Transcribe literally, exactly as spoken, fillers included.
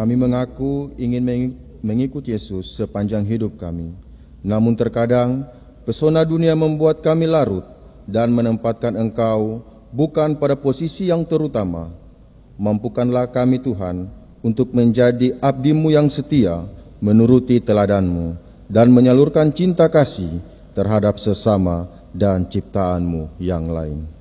Kami mengaku ingin mengikuti Yesus sepanjang hidup kami. Namun terkadang pesona dunia membuat kami larut dan menempatkan Engkau bukan pada posisi yang terutama. Mampukanlah kami Tuhan untuk menjadi abdi-Mu yang setia, menuruti teladan-Mu, dan menyalurkan cinta kasih terhadap sesama dan ciptaan-Mu yang lain.